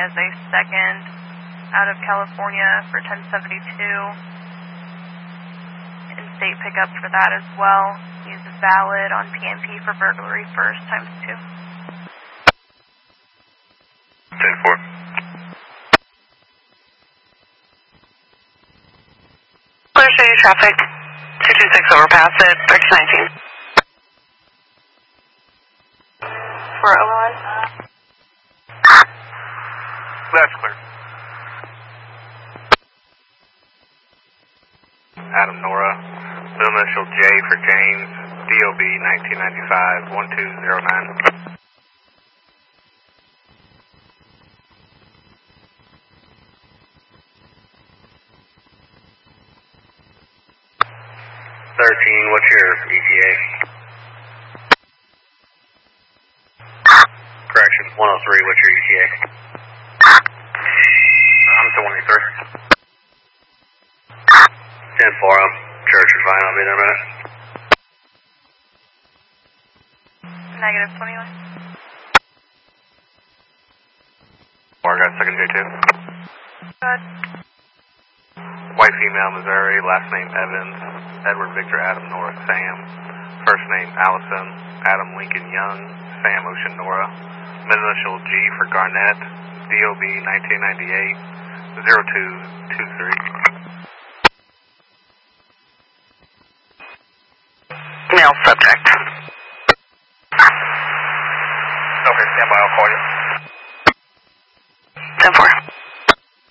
as a second out of California for 1072. In-state pickup for that as well. He's valid on PMP for burglary first times 2. 10-4. Clear City traffic, 226 overpass at 1319. For Overland? That's clear. Adam Nora, middle initial J for James, DOB 1995-1209. 13, what's your ETA? Correction, 103, what's your ETA? I'm 23. 10-4, I'm church is fine, I'll be there in a minute. Negative 21. Or got second J2. Good. White female, Missouri, last name Evans, Edward Victor Adam Nora Sam, first name Allison, Adam Lincoln Young, Sam Ocean Nora, middle initial G for Garnett, DOB 1998-0223. Male subject. Okay, stand by, I'll call you. 10-4.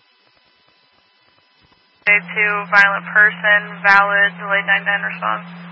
J2, violent person, valid, delayed 9-9 response.